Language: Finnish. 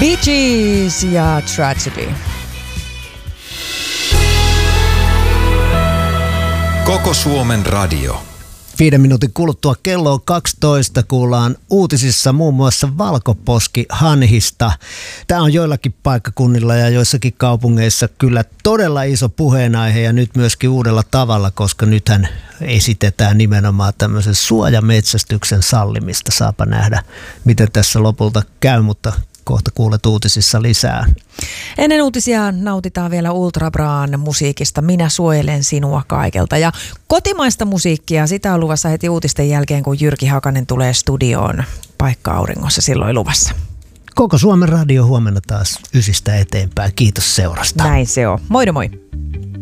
Bee Gees ja Tragedy. Koko Suomen radio. 5 minuutin kuluttua kello on 12, kuullaan uutisissa muun muassa valkoposkihanhista. Tämä on joillakin paikkakunnilla ja joissakin kaupungeissa kyllä todella iso puheenaihe ja nyt myöskin uudella tavalla, koska nythän esitetään nimenomaan tämmöisen suojametsästyksen sallimista. Saapa nähdä, miten tässä lopulta käy, mutta kohta kuulet uutisissa lisää. Ennen uutisia nautitaan vielä Ultra Braan musiikista Minä suojelen sinua kaikelta. Ja kotimaista musiikkia, sitä on luvassa heti uutisten jälkeen, kun Jyrki Hakanen tulee studioon. Paikka auringossa silloin luvassa. Koko Suomen radio huomenna taas 9 eteenpäin. Kiitos seurasta. Näin se on. Moi moi.